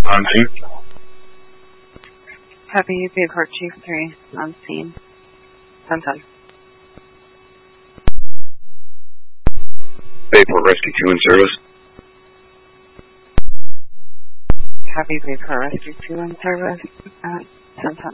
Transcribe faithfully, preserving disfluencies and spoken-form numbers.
On scene. Copy, Bayport Chief three, on scene. ten ten. Bayport Rescue two in service. Copy, Bayport Rescue two in service at ten ten.